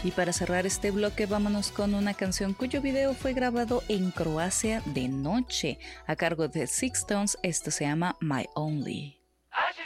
Y para cerrar este bloque, vámonos con una canción cuyo video fue grabado en Croacia de noche, a cargo de Six Tones. Esto se llama My Only.